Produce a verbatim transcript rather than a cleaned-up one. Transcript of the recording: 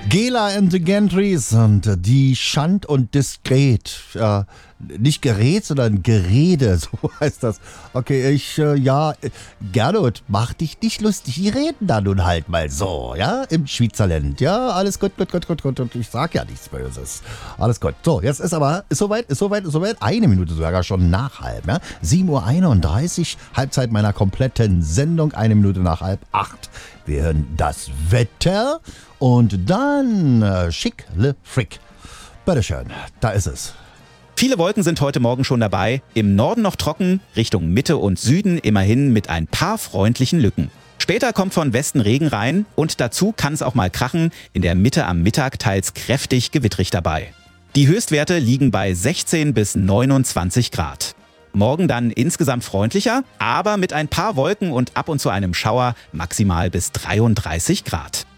Gela and the Gantries und die Schand und Diskret. Äh, nicht Gerät, sondern Gerede, so heißt das. Okay, ich, äh, ja, Gernot, mach dich nicht lustig. Die reden da nun halt mal so, ja, im Schweizerland. Ja, alles gut, gut, gut, gut, gut. Und ich sag ja nichts Böses. Alles gut. So, jetzt ist aber, ist soweit, ist soweit, ist soweit. Eine Minute sogar schon nach halb, ja. sieben Uhr einunddreißig, Halbzeit meiner kompletten Sendung, eine Minute nach halb acht. Wir hören das Wetter und dann äh, Schick le Frick. Bitteschön, da ist es. Viele Wolken sind heute Morgen schon dabei. Im Norden noch trocken, Richtung Mitte und Süden immerhin mit ein paar freundlichen Lücken. Später kommt von Westen Regen rein und dazu kann es auch mal krachen. In der Mitte am Mittag teils kräftig gewittrig dabei. Die Höchstwerte liegen bei sechzehn bis neunundzwanzig Grad. Morgen dann insgesamt freundlicher, aber mit ein paar Wolken und ab und zu einem Schauer maximal bis dreiunddreißig Grad.